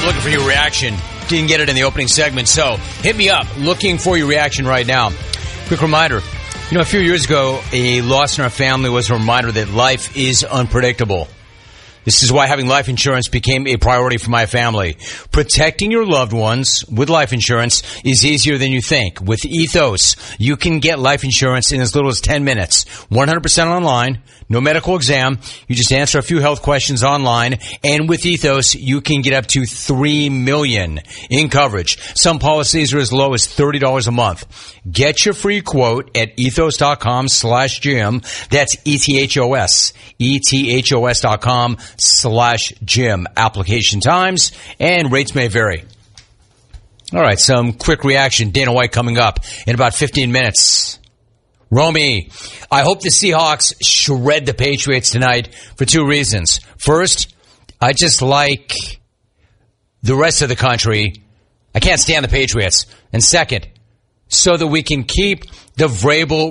Looking for your reaction. Didn't get it in the opening segment, so hit me up. Looking for your reaction right now. Quick reminder. A few years ago, a loss in our family was a reminder that life is unpredictable. This is why having life insurance became a priority for my family. Protecting your loved ones with life insurance is easier than you think. With Ethos, you can get life insurance in as little as 10 minutes. 100% online, no medical exam. You just answer a few health questions online. And with Ethos, you can get up to $3 million in coverage. Some policies are as low as $30 a month. Get your free quote at ethos.com/Jim. That's ETHOS. ETHOS.com/Jim. Application times and rates may vary. All right, some quick reaction. Dana White coming up in about 15 minutes. Romy, I hope the Seahawks shred the Patriots tonight for two reasons. First, I just like the rest of the country. I can't stand the Patriots. And second, so that we can keep the Vrabel